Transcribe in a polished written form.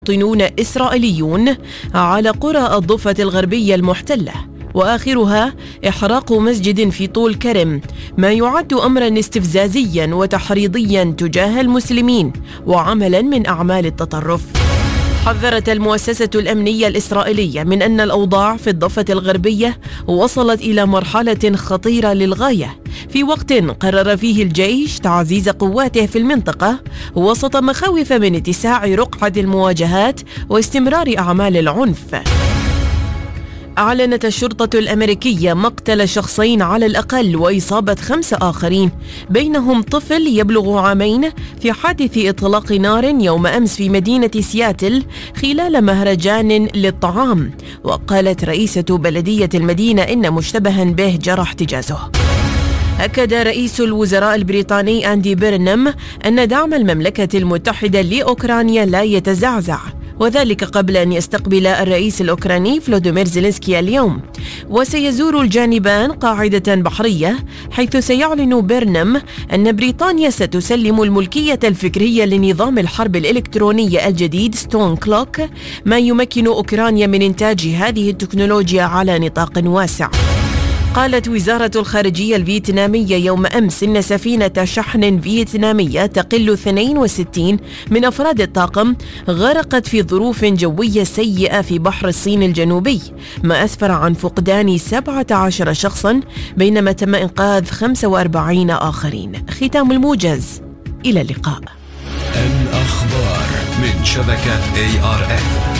مواطنون إسرائيليون على قرى الضفة الغربية المحتلة، وآخرها إحراق مسجد في طول كرم، ما يعد أمرا استفزازيا وتحريضيا تجاه المسلمين وعملا من أعمال التطرف. حذرت المؤسسة الأمنية الإسرائيلية من أن الأوضاع في الضفة الغربية وصلت إلى مرحلة خطيرة للغاية، في وقت قرر فيه الجيش تعزيز قواته في المنطقة وسط مخاوف من اتساع رقعة المواجهات واستمرار أعمال العنف. أعلنت الشرطة الأمريكية مقتل شخصين على الأقل وإصابة 5 آخرين، بينهم طفل يبلغ عامين، في حادث إطلاق نار يوم أمس في مدينة سياتل خلال مهرجان للطعام. وقالت رئيسة بلدية المدينة إن مشتبها به جرى احتجازه. أكد رئيس الوزراء البريطاني أندي بيرنم أن دعم المملكة المتحدة لأوكرانيا لا يتزعزع، وذلك قبل أن يستقبل الرئيس الأوكراني فلوديمير زيلينسكي اليوم. وسيزور الجانبان قاعدة بحرية، حيث سيعلن بيرنم أن بريطانيا ستسلم الملكية الفكرية لنظام الحرب الإلكترونية الجديد ستون كلوك، ما يمكن أوكرانيا من إنتاج هذه التكنولوجيا على نطاق واسع. قالت وزارة الخارجية الفيتنامية يوم أمس إن سفينة شحن فيتنامية تقل 62 من أفراد الطاقم غرقت في ظروف جوية سيئة في بحر الصين الجنوبي، ما أسفر عن فقدان 17 شخصا، بينما تم إنقاذ 45 آخرين. ختام الموجز، إلى اللقاء. الأخبار من شبكة ARN.